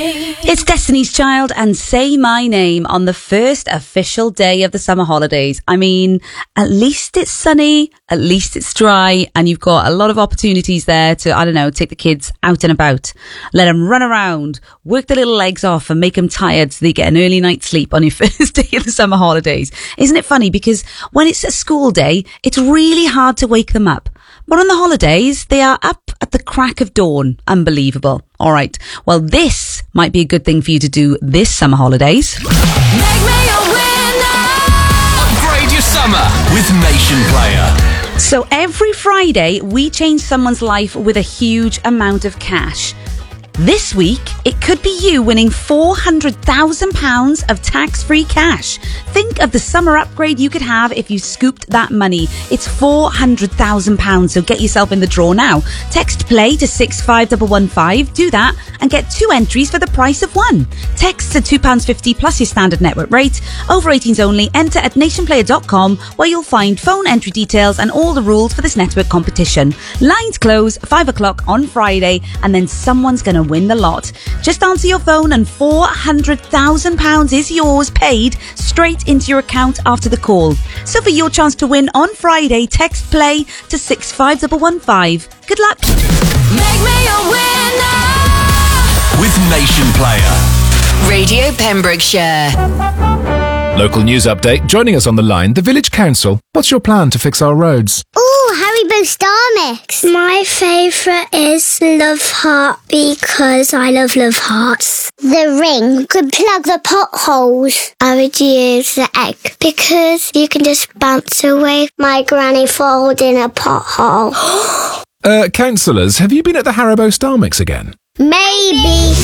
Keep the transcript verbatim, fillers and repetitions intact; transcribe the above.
It's Destiny's Child and Say My Name on the first official day of the summer holidays. I mean, at least it's sunny, at least it's dry, and you've got a lot of opportunities there to, I don't know, take the kids out and about. Let them run around, work their little legs off and make them tired so they get an early night's sleep on your first day of the summer holidays. Isn't it funny? Because when it's a school day, it's really hard to wake them up. But on the holidays, they are up at the crack of dawn. Unbelievable. All right. Well, this might be a good thing for you to do this summer holidays. Make me a winner! Upgrade your summer with Nation Player. So every Friday, we change someone's life with a huge amount of cash. This week, it could be you winning four hundred thousand pounds of tax-free cash. Think of the summer upgrade you could have if you scooped that money. It's four hundred thousand pounds, so get yourself in the draw now. Text play to six five one one five, do that, and get two entries for the price of one. Text to two pounds fifty plus your standard network rate. Over eighteens only. Enter at nationplayer dot com, where you'll find phone entry details and all the rules for this network competition. Lines close five o'clock on Friday, and then someone's going to win the lot. Just answer your phone and four hundred thousand pounds is yours, paid straight into your account after the call. So for your chance to win on Friday, text play to six five one one five. Good luck. Make me a winner! With Nation Player. Radio Pembrokeshire. Local news update. Joining us on the line, the Village Council. What's your plan to fix our roads? Ooh, Haribo Star Mix. My favourite is Love Heart because I love Love Hearts. The ring could plug the potholes. I would use the egg because you can just bounce away my granny falls in a pothole. Uh, councillors, have you been at the Haribo Star Mix again? Maybe.